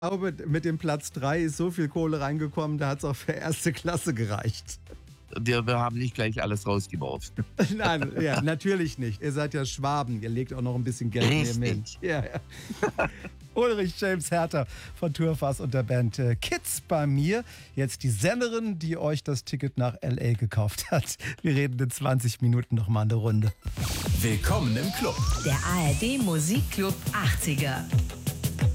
glaube, mit dem Platz 3 ist so viel Kohle reingekommen, da hat es auch für erste Klasse gereicht. Wir haben nicht gleich alles rausgeworfen. Nein, ja, natürlich nicht. Ihr seid ja Schwaben, ihr legt auch noch ein bisschen Geld neben hin. Ja, ja. Ulrich James Herter von Tourfass und der Band Kids bei mir. Jetzt die Sängerin, die euch das Ticket nach L.A. gekauft hat. Wir reden in 20 Minuten noch mal eine Runde. Willkommen im Club. Der ARD Musikclub 80er.